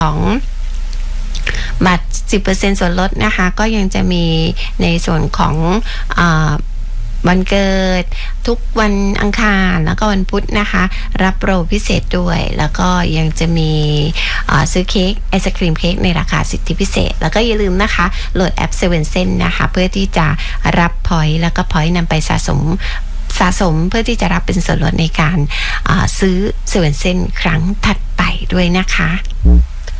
ของบัตร 10% ส่วนลดนะคะก็ยังจะมีในส่วนของวันเกิดทุกวันอังคารแล้วก็วันพุธนะคะรับโปรพิเศษด้วยแล้วก็ยังจะมีซื้อเค้กไอศครีมเค้กในราคาสิทธิพิเศษแล้วก็อย่าลืมนะคะโหลดแอป7 Sen นะคะเพื่อที่จะรับพอยต์แล้วก็พอยต์นำไปสะสมเพื่อที่จะรับเป็นส่วนลดในการซื้อ7 Sen ครั้งถัดไปด้วยนะคะ